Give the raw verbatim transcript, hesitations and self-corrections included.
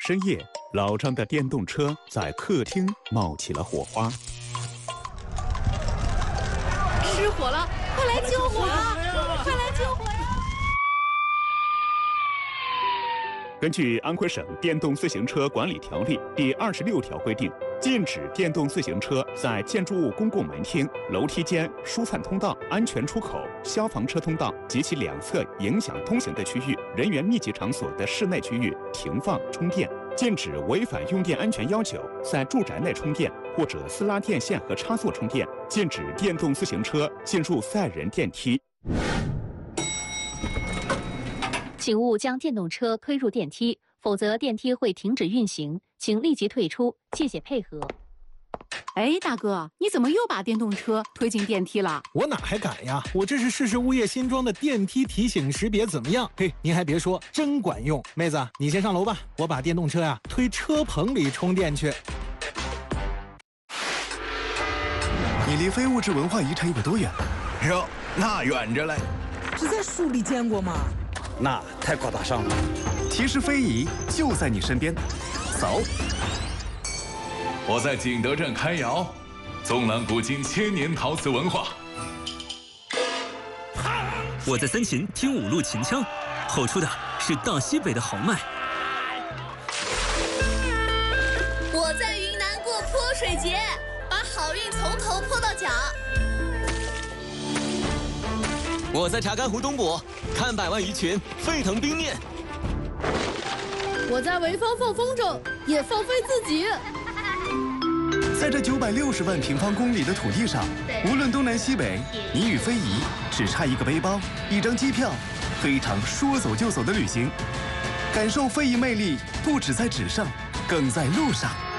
深夜，老张的电动车在客厅冒起了火花。 失火了！快来救火啊！快来救火呀！ 根据安徽省电动自行车管理条例第二十六条规定，禁止电动自行车在建筑物公共门厅、楼梯间、疏散通道、安全出口、消防车通道及其两侧影响通行的区域、人员密集场所的室内区域停放充电。禁止违反用电安全要求在住宅内充电或者私拉电线和插座充电。禁止电动自行车进入载人电梯。 请勿将电动车推入电梯，否则电梯会停止运行，请立即退出，谢谢配合。 哎，大哥，你怎么又把电动车推进电梯了？ 我哪还敢呀！我这是试试物业新装的电梯提醒识别怎么样？嘿，您还别说，真管用。妹子，你先上楼吧，我把电动车呀、啊、推车棚里充电去。 你离非物质文化遗产有多远？ 哟，那远着嘞。 只在书里见过吗？ 那太高大上了。 其实非遗就在你身边，走。 我在景德镇开窑，纵览古今千年陶瓷文化。 我在三秦听五路秦腔，吼出的是大西北的豪迈。 我在云南过泼水节，把好运从头泼到脚。 我在查干湖东部看百万鱼群沸腾冰面。 我在潍坊放风筝，也放飞自己。 在这九百六十万平方公里的土地上，无论东南西北，你与非遗只差一个背包、一张机票，非常说走就走的旅行。感受非遗魅力，不只在纸上，更在路上。